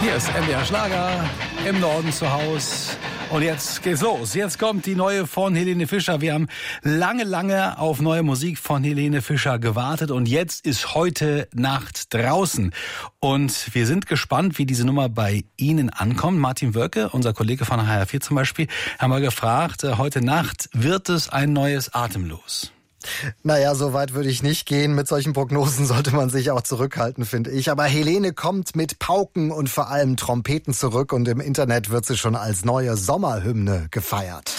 Hier ist MDR Schlager, im Norden zu Haus. Und jetzt geht's los. Jetzt kommt die neue von Helene Fischer. Wir haben lange auf neue Musik von Helene Fischer gewartet. Und jetzt ist heute Nacht draußen. Und wir sind gespannt, wie diese Nummer bei Ihnen ankommt. Martin Wölke, unser Kollege von HR4 zum Beispiel, haben wir gefragt, heute Nacht wird es ein neues Atemlos. Naja, so weit würde ich nicht gehen. Mit solchen Prognosen sollte man sich auch zurückhalten, finde ich. Aber Helene kommt mit Pauken und vor allem Trompeten zurück und im Internet wird sie schon als neue Sommerhymne gefeiert.